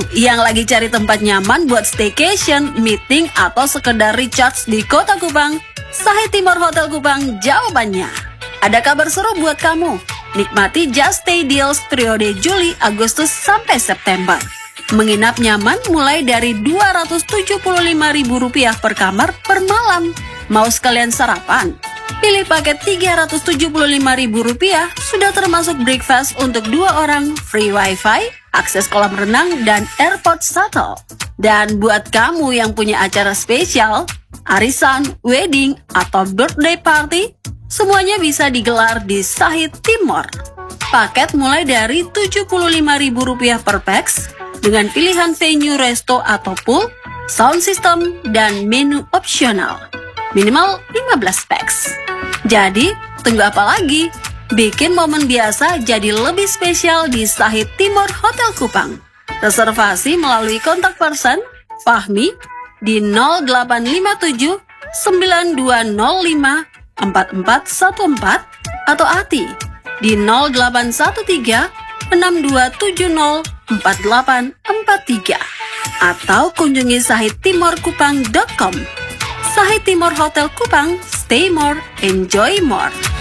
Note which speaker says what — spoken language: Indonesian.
Speaker 1: yang lagi cari tempat nyaman buat staycation, meeting, atau sekedar recharge di Kota Kupang? Sahid Timor Hotel Kupang jawabannya. Ada kabar seru buat kamu. Nikmati Just Stay Deals periode Juli, Agustus, sampai September. Menginap nyaman mulai dari Rp275.000 per kamar per malam. Mau sekalian sarapan? Pilih paket Rp375.000, sudah termasuk breakfast untuk 2 orang, free wifi, akses kolam renang, dan airport shuttle. Dan buat kamu yang punya acara spesial, arisan, wedding, atau birthday party, semuanya bisa digelar di Sahid Timor. Paket mulai dari Rp75.000 per pax, dengan pilihan venue resto atau pool, sound system, dan menu opsional. Minimal 15 pax. Jadi, tunggu apa lagi? Bikin momen biasa jadi lebih spesial di Sahid Timor Hotel Kupang. Reservasi melalui kontak person Fahmi di 0857 9205 4414 atau Ati di 0813 6270 4843 atau kunjungi sahidtimorkupang.com. Sahid Timor Hotel Kupang, stay more, enjoy more.